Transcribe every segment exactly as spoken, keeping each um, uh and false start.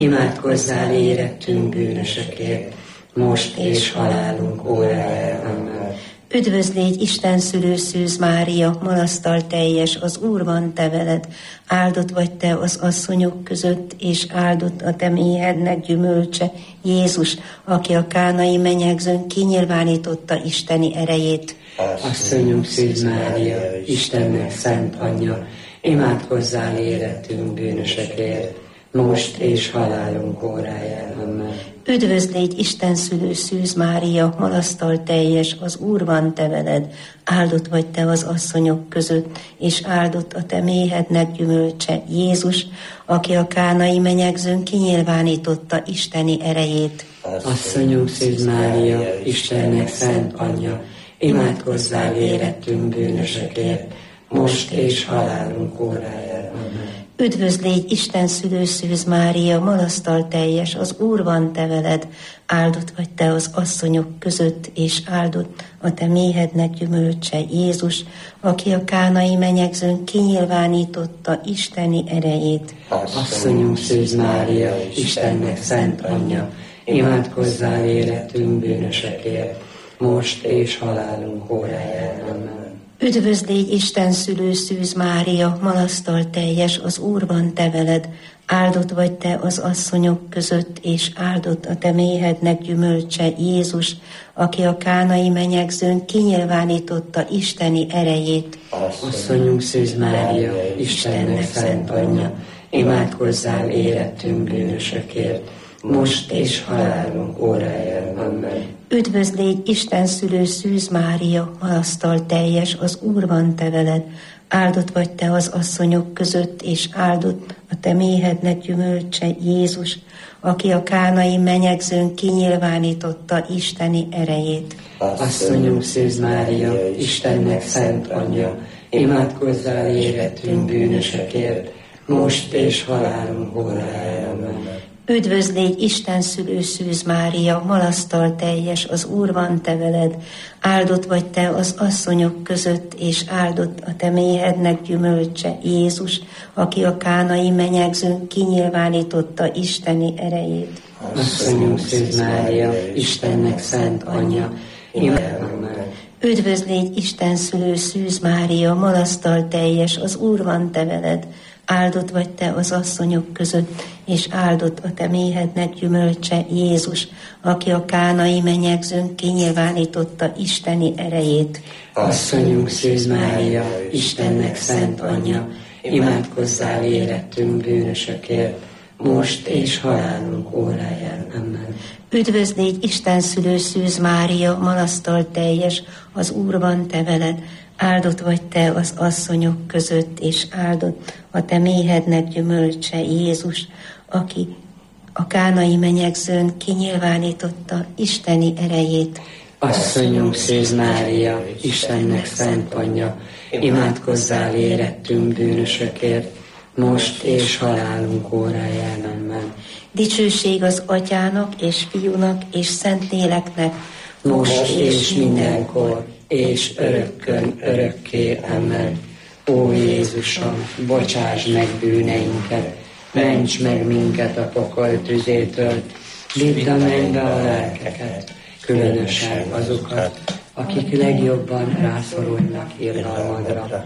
Imádkozzál érettünk bűnösökért, most és halálunk órájára. Amen. Üdvözl légy Isten szülő Szűz Mária, malasztal teljes, az Úr van te veled, áldott vagy te az asszonyok között, és áldott a te méhednek gyümölcse, Jézus, aki a kánai menyegzőn kinyilvánította isteni erejét. Asszonyunk Szűz Mária, Istennek szent anyja, imádkozzál érettünk bűnösökért, most és halálunk óráján. Amen. Üdvözl légy Isten szülő Szűz Mária, malasztal teljes, az Úr van te veled, áldott vagy te az asszonyok között, és áldott a te méhednek gyümölcse, Jézus, aki a kánai menyegzőn kinyilvánította isteni erejét. Asszonyunk Szűz Mária, Istennek szent anyja, imádkozzál érettünk bűnösökért, most és halálunk óráján. Amen. Üdvözl légy Isten szülő Szűz Mária, malasztal teljes, az Úr van te veled, áldott vagy te az asszonyok között, és áldott a te méhednek gyümölcse, Jézus, aki a kánai menyegzőn kinyilvánította isteni erejét. Asszonyunk Szűz Mária, Istennek szent anyja, imádkozzál érettünk bűnösökért, most és halálunk óráján. Amen. Üdvözl légy Isten szülő Szűz Mária, malasztal teljes, az Úr van te veled, áldott vagy te az asszonyok között, és áldott a te méhednek gyümölcse, Jézus, aki a kánai menyegzőn kinyilvánította isteni erejét. Asszonyunk Szűz Mária, Istennek szent anyja, imádkozzál érettünk bűnösökért, most és halálunk óráján. Amen. Üdvözl légy Isten szülő Szűz Mária, malasztal teljes, az Úr van te veled, áldott vagy te az asszonyok között, és áldott a te méhednek gyümölcse, Jézus, aki a kánai menyegzőn kinyilvánította isteni erejét. Asszonyunk Szűz Mária, Istennek szent anyja, imádkozzál érettünk bűnösökért, most és halálunk óráján. Amen. Üdvözl légy Isten szülő Szűz Mária, malasztal teljes, az Úr van te veled, áldott vagy te az asszonyok között, és áldott a te méhednek gyümölcse, Jézus, aki a kánai menyegzőn kinyilvánította isteni erejét. Asszonyunk Szűz Mária, Istennek szent anyja, imádkozzál. Üdvözl légy Isten szülő Szűz Mária, malasztal teljes, az Úr van te veled, áldott vagy te az asszonyok között, és áldott a te méhednek gyümölcse, Jézus, aki a kánai menyegzőn kinyilvánította isteni erejét. Asszonyunk Szűz Mária, Istennek szent anyja, imádkozzál érettünk bűnösökért, most és halálunk óráján. Amen. Üdvözl légy Isten szülő Szűz Mária, malasztal teljes, az Úr van te veled, áldott vagy te az asszonyok között, és áldott a te méhednek gyümölcse, Jézus, aki a kánai menyegzőn kinyilvánította isteni erejét. Asszonyunk Szűz Mária, Istennek szent anyja, imádkozzál érettünk bűnösökért, most és halálunk óráján. Amen. Dicsőség az Atyának, és Fiúnak, és Szentléleknek, most és mindenkor, és örökkön örökké. Amen. Ó Jézusom, bocsáss meg bűneinket, ments meg minket a pokol tüzétől, vidd a mennybe a lelkeket, különösen azokat, akik legjobban rászorulnak irgalmadra.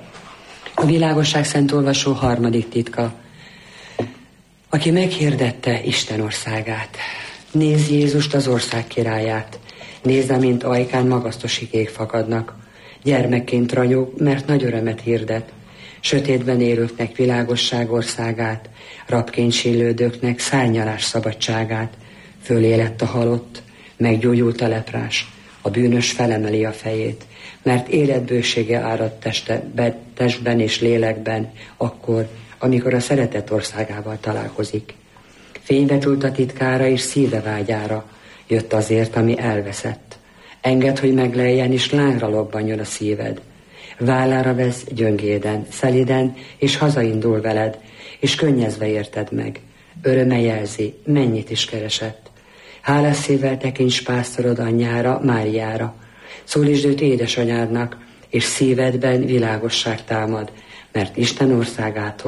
A világosság szent olvasó harmadik titka. Aki meghirdette Isten országát. Nézd Jézust, az ország királyát. Nézd, amint ajkán magasztos igék fakadnak. Gyermekként ragyog, mert nagy örömet hirdet. Sötétben élőknek világosság országát, rabként sillődőknek szárnyalás szabadságát. Fölé lett a halott, meggyógyult a leprás, a bűnös felemeli a fejét, mert életbősége árad teste, be, testben és lélekben, akkor, amikor a szeretet országával találkozik. Fényvetült a titkára és szíve vágyára, jött azért, ami elveszett. Engedd, hogy megleljen, és lángra lobbanjon a szíved. Vállára vesz gyöngéden, szeliden, és hazaindul veled, és könnyezve érted meg. Öröme jelzi, mennyit is keresett. Hálás szívvel tekints pásztorod anyjára, Máriára. Szólítsd őt édesanyádnak, és szívedben világosság támad, mert Isten országától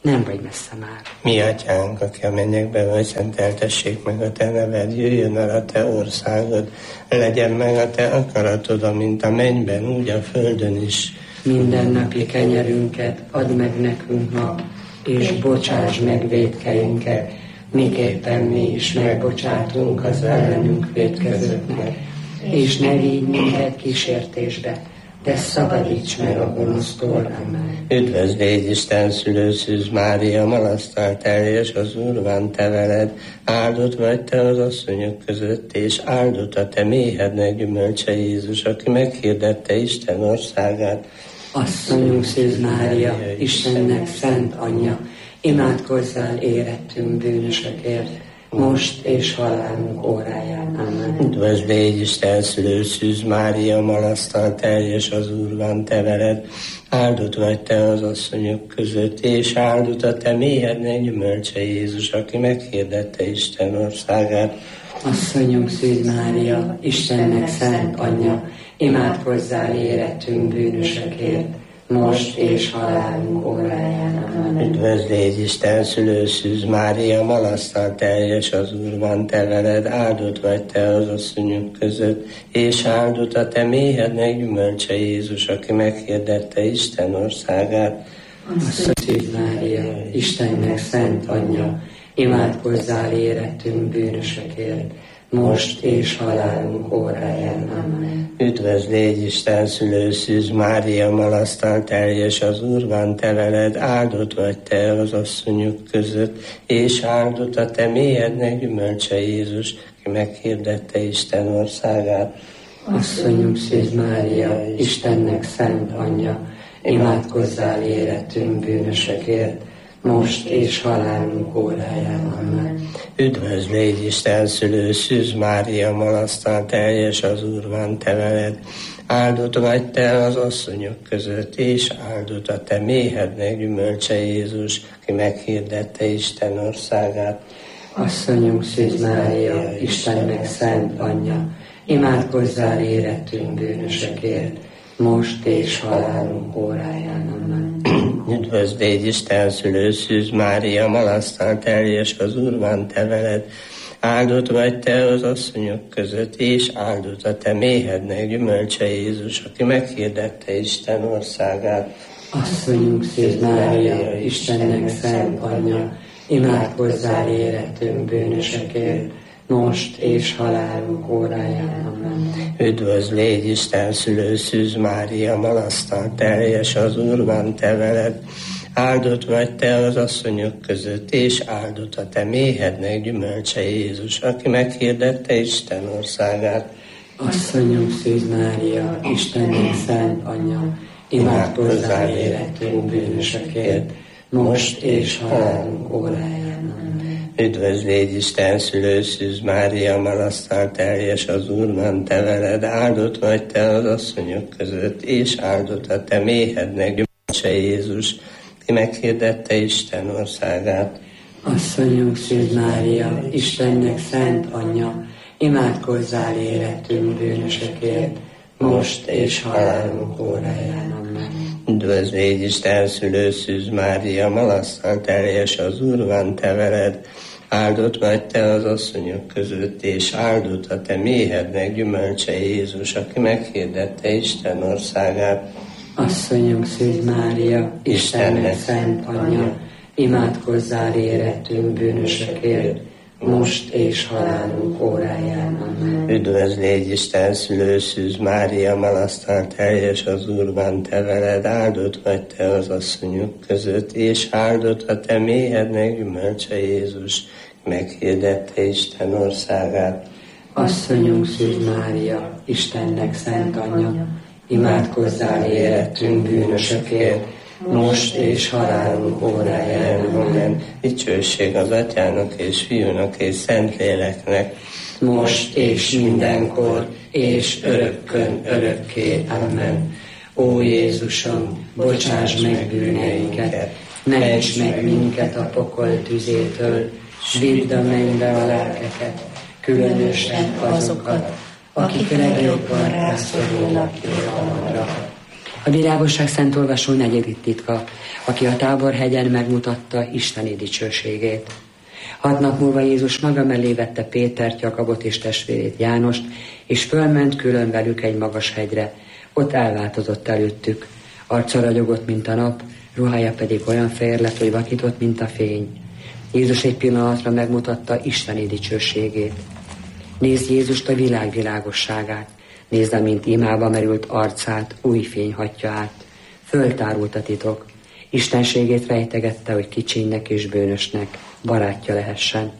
nem vagy messze már. Mi atyánk, aki a mennyekben vagy, szenteltessék meg a te neved, jöjjön el a te országod, legyen meg a te akaratod, amint a mennyben, úgy a földön is. Mindennapi kenyerünket add meg nekünk ma, és bocsáss meg vétkeinket, miképpen mi is megbocsátunk az ellenünk vétkezőknek. És ne vigy minket kísértésbe, de szabadíts meg a gonosztól. Amen. Üdvözl légy Isten szülőszűz Mária, malasztal teljes, az Úr van te veled, áldott vagy te az asszonyok között, és áldott a te méhednek gyümölcse Jézus, aki meghirdette Isten országát. Asszonyunk Szűz Mária, Istennek szent anyja, imádkozzál érettünk bűnösökért, most és halálunk óráján. Amen. Üdvözl légy Isten szülőszűz Mária, malasztal teljes, az Úr van te veled, áldott vagy te az asszonyok között, és áldott a te méhednek gyümölcse Jézus, aki meghirdette Isten országát. Asszonyunk Szűz Mária, Istennek szent anyja, imádkozzál érettünk bűnösökért, most és halálunk óráján. Amen. Üdvözl légy Isten szülőszűz Mária, malasztal teljes, az Úr van te veled, áldott vagy te az asszonyok között, és áldott a te méhednek gyümölcse Jézus, aki meghirdette Isten országát. Asszonyunk Szűz Mária, Istennek szent anyja, imádkozzál érettünk bűnösökért, most és halálunk óráján. Amen. Üdvözl légy Isten szülőszűz Mária, malasztal teljes, az Úr van te veled, áldott vagy te az asszonyok között, és áldott a te méhednek gyümölcse Jézus, aki meghirdette Isten országát. Asszonyunk Szűz Mária, Istennek szent anyja, imádkozzál érettünk bűnösökért, most és halálunk óráján. Amen. Üdvözl légy Isten szülőszűz Mária, malasztal teljes, az Úr van te veled, áldott vagy te az asszonyok között, és áldott a te méhednek gyümölcse Jézus, aki meghirdette Isten országát. Asszonyunk Szűz Mária, Istennek szent anyja, imádkozzál érettünk bűnösökért, most és halálunk óráján. Amen. Üdvözl légy Isten szülőszűz Mária, malasztal teljes, az Úr van te veled, áldott vagy te az asszonyok között, és áldott a te méhednek gyümölcse Jézus, aki meghirdette Isten országát. Asszonyunk Szűz Mária, Istennek szent anyja, imádkozzál érettünk bűnösökért, most és halálunk óráján. Amen. Üdvözl légy Isten szülőszűz Mária, malasztal teljes, az Úr van te veled, áldott vagy te az asszonyok között, és áldott a te méhednek gyümölcse Jézus, aki meghirdette Isten országát. Asszonyunk Szűz Mária, Istennek szent anyja, imádkozzál érettünk bűnösökért, most és halálunk óráján. Amen. Üdvözl légy Isten szülőszűz Mária, malasztal teljes, az Úr van te veled, áldott vagy te az asszonyok között, és áldott a te méhednek gyümölcse Jézus, ki meghirdette Isten országát. Asszonyunk Szűz Mária, Istennek szent anyja, imádkozzál érettünk bűnösökért, most és halálunk óráján. Amen. Üdvözl légy Isten szülőszűz Mária, malasztal teljes, az Úr van te veled, áldott vagy te az asszonyok között, és áldott a te méhednek gyümölcse Jézus, aki meghirdette Isten országát. Asszonyunk Szűz Mária, Istennek szent anyja, imádkozzál érettünk bűnösökért, most és halálunk óráján. Amen. Üdvözl légy Isten szülőszűz Mária, malasztal teljes, az Úr van te veled, áldott vagy te az asszonyok között, és áldott a te méhednek gyümölcse Jézus, meghirdette Isten országát. Asszonyunk Szűz Mária, Istennek szent anyja, imádkozzál érettünk bűnösökért, most és halálunk óráján. Amen. Dicsőség az Atyának és Fiúnak és Szentléleknek, most és mindenkor, és örökkön örökké. Amen. Ó Jézusom, bocsáss meg bűneinket, ments meg minket a pokol tüzétől, s vidd a mennybe a lelkeket, különösen azokat, akik legjobban rászorulnak irgalmadra. A világosság szent olvasó negyedik titka, aki a Táborhegyen megmutatta isteni dicsőségét. Hat nap múlva Jézus maga mellé vette Pétert, Jakabot és testvérét Jánost, és fölment külön velük egy magas hegyre. Ott elváltozott előttük. Arca ragyogott, mint a nap, ruhája pedig olyan fehér lett, hogy vakított, mint a fény. Jézus egy pillanatra megmutatta isteni dicsőségét. Nézd Jézust, a világ világosságát. Nézd, amint imába merült arcát, új fény hatja át. Föltárult a titok. Istenségét rejtegette, hogy kicsinynek és bűnösnek barátja lehessen.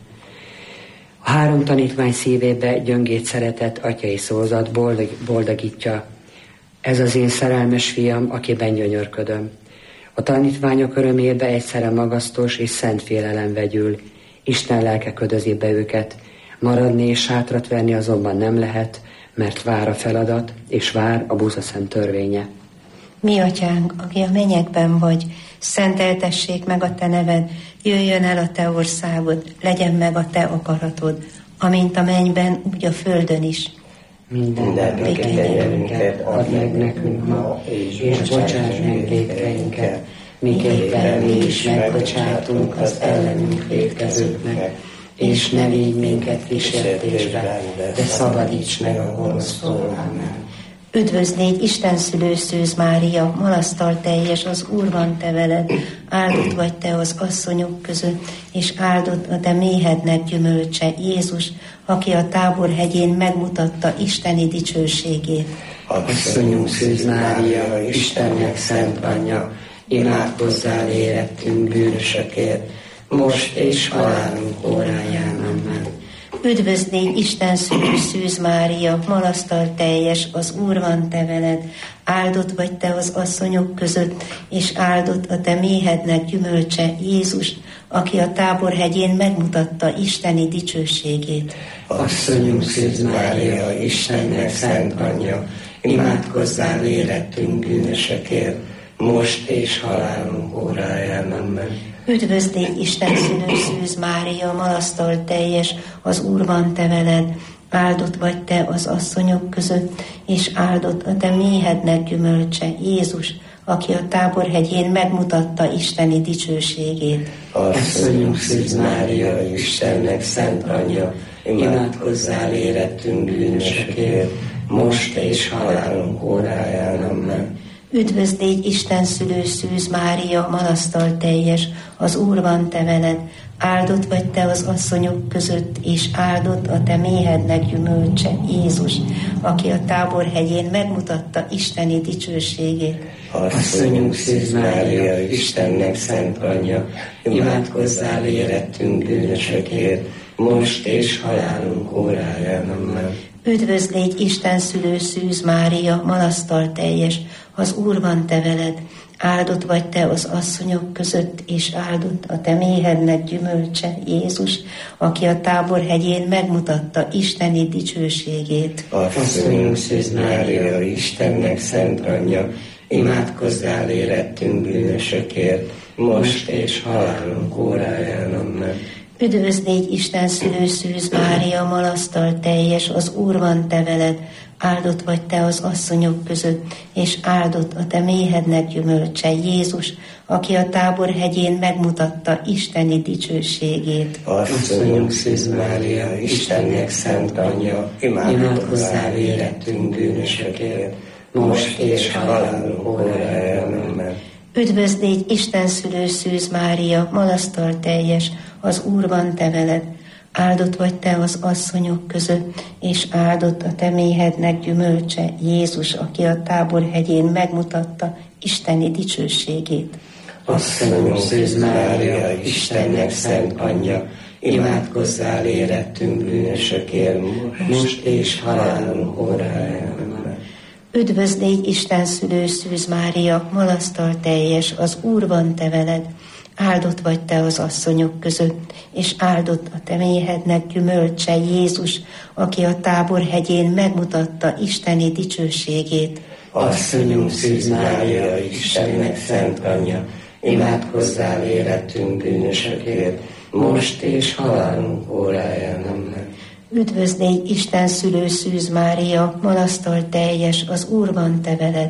A három tanítvány szívébe gyöngét szeretett atyai szózat boldog, boldogítja. Ez az én szerelmes fiam, akiben gyönyörködöm. A tanítványok örömébe egyszerre magasztos és szent félelem vegyül. Isten lelke ködözi be őket. Maradni és sátrat verni azonban nem lehet, mert vár a feladat, és vár a búzaszent törvénye. Mi atyánk, aki a mennyekben vagy, szenteltessék meg a te neved, jöjjön el a te országod, legyen meg a te akaratod, amint a mennyben, úgy a földön is. Minden kenyerünket add meg nekünk ma, és bocsáss meg vétkeinket, miképpen mi is megbocsátunk az ellenünk vétkezőknek, és ne vigy minket kísértésbe, de szabadíts meg a gonosztól. Amen. Üdvözl légy, Isten szülő Szűz Mária, malasztal teljes, az Úr van te veled, áldott vagy te az asszonyok között, és áldott a te méhednek gyümölcse, Jézus, aki a Táborhegyén megmutatta isteni dicsőségét. Asszonyunk Szűz Mária, Istennek szent anyja, imádkozzál érettünk bűnösökért, most és halálunk óráján. Amen. Üdvözl légy, Isten szülő Szűz Mária, malasztal teljes, az Úr van te veled, áldott vagy te az asszonyok között, és áldott a te méhednek gyümölcse, Jézus, aki a Táborhegyén megmutatta isteni dicsőségét. Asszonyunk Szűz Mária, Istennek szent anyja, imádkozzál érettünk bűnösökért, most és halálunk óráján. Amen. Üdvözl légy, Isten szülő Szűz Mária, malasztal teljes, az Úr van te veled, áldott vagy te az asszonyok között, és áldott a te méhednek gyümölcse, Jézus, aki a Táborhegyén megmutatta isteni dicsőségét. Asszonyunk Szűz Mária, Istennek szent anyja, imádkozzál érettünk bűnösökért, most és halálunk óráján. Amen. Üdvözl légy, Isten szülő Szűz Mária, malasztal teljes, az Úr van te veled, áldott vagy te az asszonyok között, és áldott a te méhednek gyümölcse, Jézus, aki a Táborhegyén megmutatta isteni dicsőségét. Asszonyunk Szűz Mária, Istennek szent anyja, imádkozzál érettünk bűnösökért, most és halálunk óráján. Amen. Üdvözl légy, Isten szülő Szűz Mária, malasztal teljes, az Úr van te veled, áldott vagy te az asszonyok között, és áldott a te méhednek gyümölcse, Jézus, aki a Táborhegyén megmutatta isteni dicsőségét. Asszonyunk Szűz Mária, Istennek szent anyja, imádkozzál érettünk bűnösökért, most és halálunk óráján. Amen. Üdvözl légy, Isten szülő Szűz Mária, malasztal teljes, az Úr van te veled, áldott vagy te az asszonyok között, és áldott a te méhednek gyümölcse, Jézus, aki a Táborhegyén megmutatta isteni dicsőségét. Asszonyunk Szűz Mária, Istennek szent anyja, imádkozzál érettünk bűnösökért, most és halálunk óráján. Amen. Üdvözl légy, Isten szülő Szűz Mária, malasztal teljes, az Úr van te veled, áldott vagy te az asszonyok között, és áldott a te méhednek gyümölcse, Jézus, aki a Táborhegyén megmutatta isteni dicsőségét. Asszonyunk Szűz Mária, Istennek szent anyja, imádkozzál érettünk bűnösökért, most és halálunk óráján. Amen. Üdvözl légy, Isten szülő Szűz Mária, malasztal teljes, az Úr van te veled, áldott vagy te az asszonyok között, és áldott a te méhednek gyümölcse, Jézus, aki a Táborhegyén megmutatta isteni dicsőségét. Asszonyunk Szűz Mária, Istennek szent anyja, imádkozzál érettünk bűnösökért, most és halálunk óráján. Amen. Üdvözl légy, Isten szülő Szűz Mária, malasztal teljes, az Úr van te veled,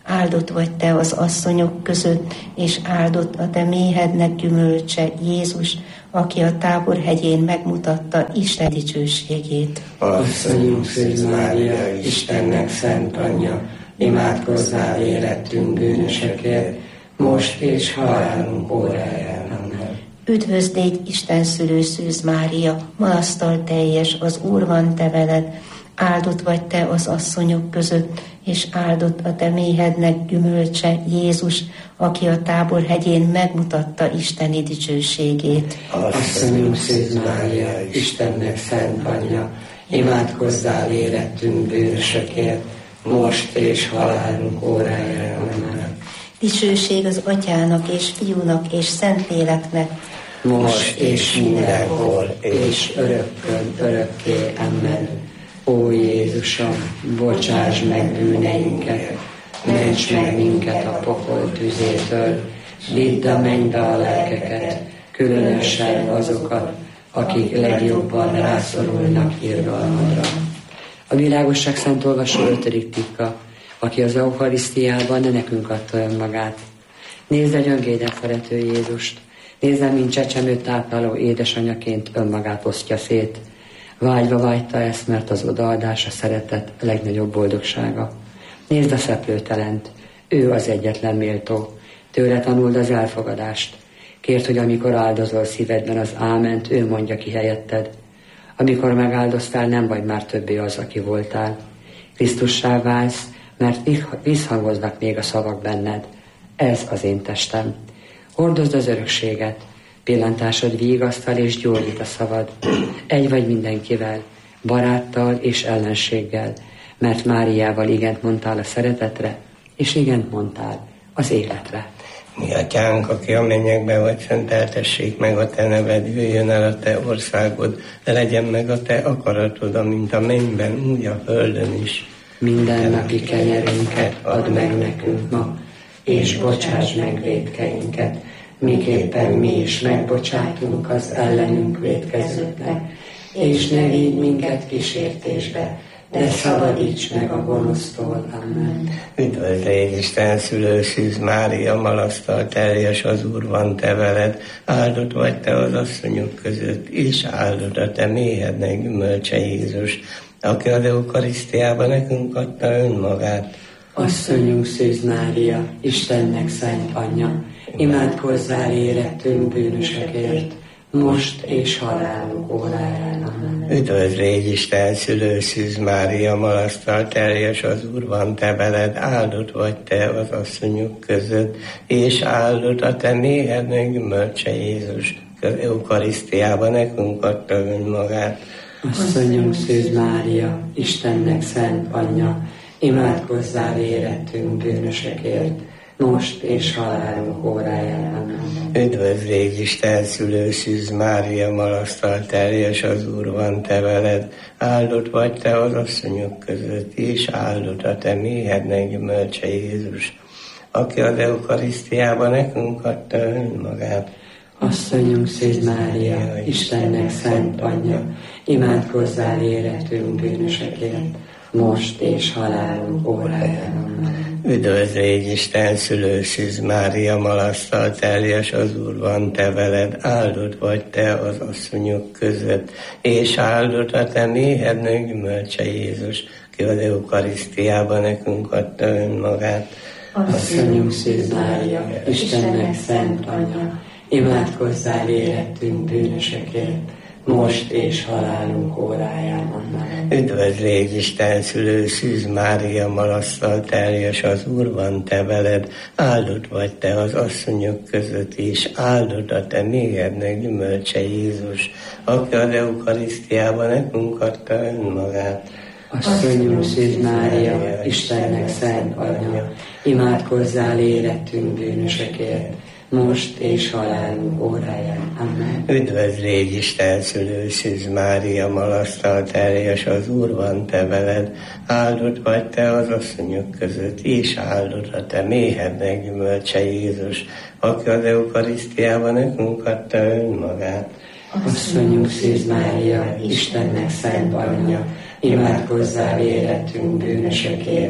áldott vagy te az asszonyok között, és áldott a te méhednek gyümölcse, Jézus, aki a Tábor hegyén megmutatta Isten dicsőségét. Asszonyunk Szűz Mária, Istennek szent anyja, imádkozzál érettünk bűnösekért, most és halálunk óráján. Amen. Üdvözd légy, Isten szülő Szűz Mária, malasztal teljes, az Úr van te veled, áldott vagy te az asszonyok között, és áldott a te méhednek gyümölcse, Jézus, aki a Tábor hegyén megmutatta isteni dicsőségét. Asszonyunk Szűz Mária, Istennek szent anyja, imádkozzál érettünk bűnösökért, most és halálunk óráján. Amen. Dicsőség az Atyának és Fiúnak és Szentléleknek, most és mindenhol, és örökkön örökké. Amen. Ó Jézusom, bocsáss meg bűneinket, ments meg minket a pokol tüzétől, vidd a mennybe a lelkeket, különösen azokat, akik legjobban rászorulnak irgalmadra. A világosság szent olvasó ötödik titka, aki az Eucharisztiában ne nekünk adta önmagát. Nézd a gyöngéden szerető Jézust, nézd el, mint csecsemőt tápláló édesanyaként önmagát osztja szét. Vágyva vágyta ezt, mert az odaadás, a szeretet a legnagyobb boldogsága. Nézd a szeplőtelent, ő az egyetlen méltó. Tőle tanuld az elfogadást. Kérd, hogy amikor áldozol szívedben az áment, ő mondja ki helyetted. Amikor megáldoztál, nem vagy már többé az, aki voltál. Krisztussá válsz, mert visszhangoznak még a szavak benned. Ez az én testem. Hordozd az örökséget, pillantásod vigasztal és gyógyít a szavad. Egy vagy mindenkivel, baráttal és ellenséggel, mert Máriával igent mondtál a szeretetre, és igent mondtál az életre. Mi atyánk, aki a mennyekben vagy, szenteltessék meg a te neved, jöjjön el a te országod, de legyen meg a te akaratod, amint a mennyben, úgy a földön is. Minden napi kenyerünket add meg nekünk ma, és bocsáss meg vétkeinket, miképpen mi is megbocsátunk az ellenünk vétkezőknek, és ne vigy minket kísértésbe, de szabadíts meg a gonosztól. Amen. Üdvözl légy, Isten szülő Szűz Mária, malasztal teljes, az Úr van te veled, áldott vagy te az asszonyok között, és áldott a te méhednek gyümölcse, Jézus, aki az Eucharisztiában nekünk adta önmagát. Asszonyunk Szűz Mária, Istennek szent anyja, imádkozzál érettünk bűnösökért, most és halálunk óráján. Amen. Üdvözl légy, Isten szülő Szűz Mária, malasztal teljes, az Úr van te veled, áldott vagy te az asszonyok között, és áldott a te méhednek gyümölcse, Jézus, az Eucharisztiában nekünk adta önmagát. Asszonyunk Szűz Mária, Istennek szent anyja, imádkozzál érettünk bűnösökért, most és halálunk óráján. Amen. Üdvözl légy, Isten szülő Szűz Mária, malasztal teljes, az Úr van te veled, áldott vagy te az asszonyok között, és áldott a te méhednek gyümölcse, Jézus, aki az Eucharisztiában nekünk adta önmagát. Asszonyunk Szűz Mária, Istennek szent anyja, imádkozzál érettünk bűnösökért, most és halálunk óráján. Amen. Üdvözl légy, Isten szülő Szűz Mária, malasztal teljes, az Úr van te veled, áldott vagy te az asszonyok között, és áldott a te méhednek gyümölcse, Jézus, ki az Eucharisztiában nekünk adta önmagát. Asszonyunk Szűz Mária, Istennek szent anyja, imádkozzál érettünk bűnösökért, most és halálunk óráján. Amen. Üdvözl légy, Isten szülő Szűz Mária, malasztal teljes, az Úr van te veled, áldott vagy te az asszonyok között, és áldott a te méhednek gyümölcse, Jézus, aki az Eucharisztiában nekünk adta önmagát. Asszonyunk Szűz Mária, Istennek szent anyja, imádkozzál érettünk bűnösökért, most és halálunk óráján. Amen. Üdvözl légy, Isten szülő Szűz Mária, malasztal teljes, az Úr van te veled, áldott vagy te az asszonyok között, és áldott a te méhednek gyümölcse, Jézus, aki az Eucharisztiában nekünk adta önmagát. Asszonyunk Szűz Mária, Istennek szent anyja, imádkozzál érettünk bűnösökért,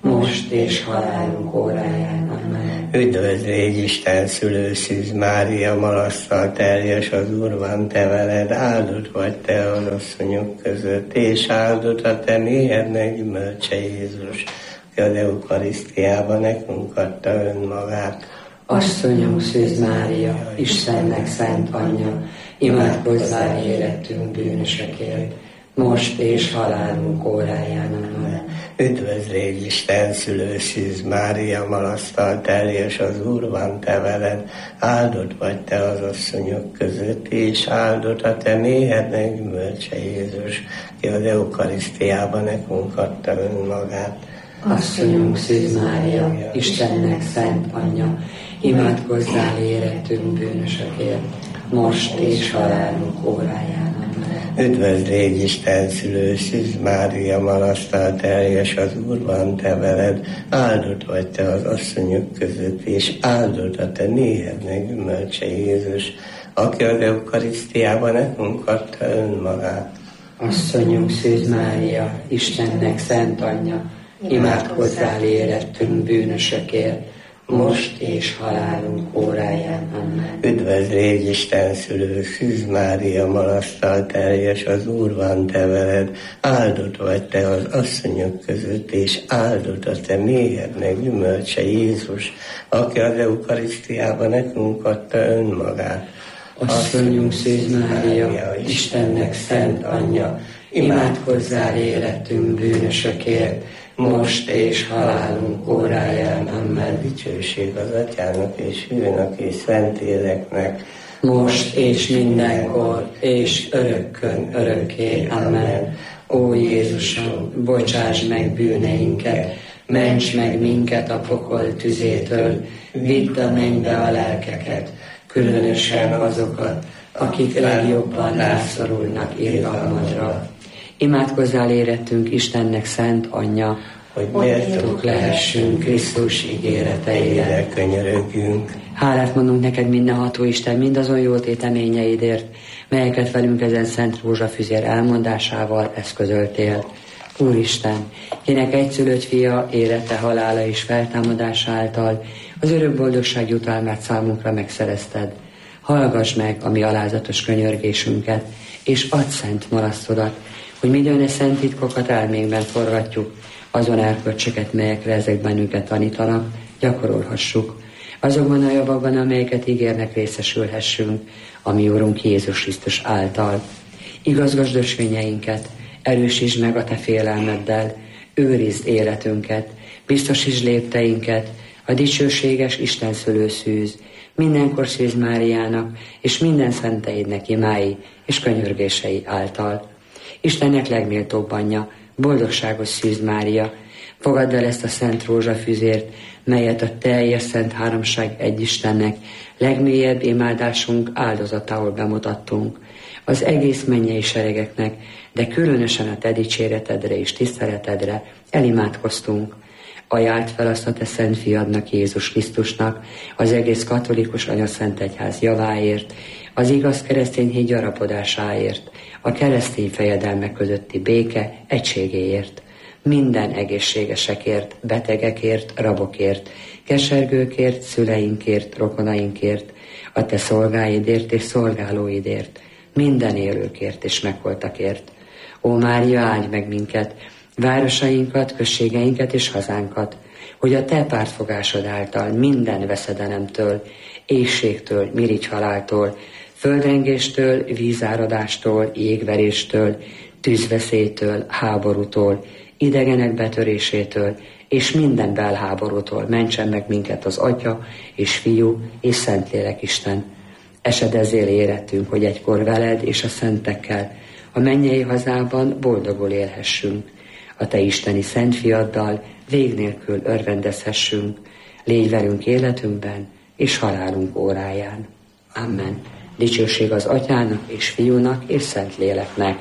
most és halálunk óráján. Amen. Üdvözl, légy Isten szülő, Szűz Mária, malasztal teljes, az Úr van te veled, áldott vagy te az asszonyok között, és áldott a te méhednek gyümölcse Jézus, aki az eukarisztiában nekünk adta önmagát. Asszonyom, Szűz Mária, Istennek szent anyja, imádkozzál érettünk bűnösökért, most és halálunk óráján. Amen. Üdvözl, légy Isten szülő, Szűz Mária, malasztal teljes, az Úr van te veled, áldott vagy te az asszonyok között, és áldott a te méhednek gyümölcse Jézus, ki az eukarisztiában nekünk adta önmagát. Asszonyunk, Szűz Mária, Istennek szent anyja, imádkozzál érettünk bűnösökért, most és halálunk óráján. Üdvözl, légy Isten szülő, Szűz Mária, malasztal teljes, az Úr van te veled, áldott vagy te az asszonyok között, és áldott a te méhednek gyümölcse Jézus, aki az eukarisztiában nekünk adta önmagát. Asszonyunk, Szűz Mária, Istennek szent anyja, imádkozzál érettünk bűnösökért, most és halálunk óráján. Amen. Üdvözl, légy Isten szülő, Szűz Mária, malasztal teljes, az Úr van te veled, áldott vagy te az asszonyok között, és áldott a te méhednek gyümölcse Jézus, aki az eukarisztiában nekünk adta önmagát. Asszonyunk, Szűz Mária, Istennek szent anyja, imádkozzál érettünk bűnösökért, most és halálunk óráján. Amen. Dicsőség az Atyának és Fiúnak és Szentléleknek, most és mindenkor, és örökkön örökké. Amen. Ó Jézusom, bocsáss meg bűneinket, ments meg minket a pokol tüzétől, vidd a mennybe a lelkeket, különösen azokat, akik legjobban rászorulnak irgalmadra. Imádkozzál érettünk Istennek szent anyja, hogy méltók lehessünk Krisztus ígéreteire. Könyörögjünk. Hálát mondunk neked, mindenható Isten, mindazon jó téteményeidért, melyeket velünk ezen Szent Rózsafüzér elmondásával eszközöltél. Úristen, kinek egyszülött fia élete, halála és feltámadása által az örök boldogság jutalmát számunkra megszerezted. Hallgass meg a mi alázatos könyörgésünket, és add szent marasztodat, hogy minden e szent titkokat elménkben forgatjuk, azon erkölcsöket, melyekre ezek bennünket tanítanak, gyakorolhassuk. Azokban a javakban, amelyeket ígérnek, részesülhessünk, a mi Úrunk Jézus Krisztus által. Igazgasd ösvényeinket, erősítsd meg a te félelmeddel, őrizd életünket, biztosítsd lépteinket, a dicsőséges Isten szülőszűz, mindenkor Szűz Máriának és minden szenteidnek imái és könyörgései által. Istennek legméltóbb anyja, boldogságos Szűz Mária, fogadd el ezt a szent rózsafüzért, melyet a teljes szent háromság egy Istennek legmélyebb imádásunk áldozatául bemutattunk. Az egész mennyei seregeknek, de különösen a te dicséretedre és tiszteletedre elimádkoztunk. Ajánld fel azt a te szent fiadnak, Jézus Krisztusnak, az egész katolikus anyaszent egyház javáért, az igaz keresztény hit gyarapodásáért, a keresztény fejedelmek közötti béke egységéért, minden egészségesekért, betegekért, rabokért, kesergőkért, szüleinkért, rokonainkért, a te szolgáidért és szolgálóidért, minden élőkért és megholtakért. Ó Mária, áldj meg minket, városainkat, községeinket és hazánkat, hogy a te pártfogásod által minden veszedelemtől, éhségtől, mirigyhaláltól, földrengéstől, vízáradástól, jégveréstől, tűzveszélytől, háborútól, idegenek betörésétől és minden belháborútól mentsen meg minket az Atya és Fiú és Szentlélek Isten. Esedezél érettünk, hogy egykor veled és a szentekkel a mennyei hazában boldogul élhessünk. A te isteni szent fiaddal vég nélkül örvendezhessünk, légy velünk életünkben és halálunk óráján. Amen. Dicsőség az Atyának és Fiúnak és Szentléleknek,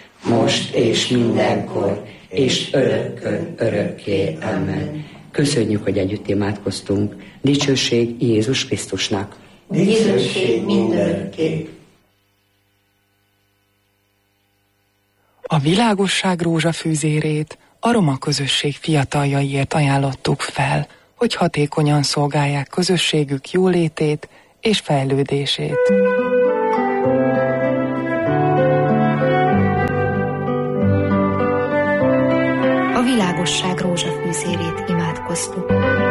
most és mindenkor, és örökkön örökké. Amen. Köszönjük, hogy együtt imádkoztunk. Dicsőség Jézus Krisztusnak. Dicsőség mindörökké. A világosság rózsafűzérét a roma közösség fiataljaiért ajánlottuk fel, hogy hatékonyan szolgálják közösségük jólétét és fejlődését. A világosság rózsafűzérét imádkoztuk.